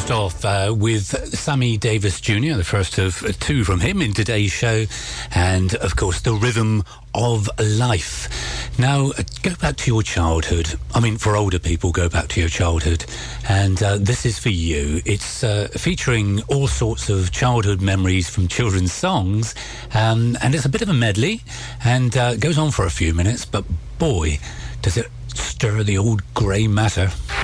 kicked off with Sammy Davis Jr., the first of two from him in today's show, and of course the Rhythm of Life. Now, go back to your childhood. I mean, for older people, go back to your childhood, and this is for you. It's featuring all sorts of childhood memories from children's songs, and it's a bit of a medley, and goes on for a few minutes, but boy, does it stir the old grey matter.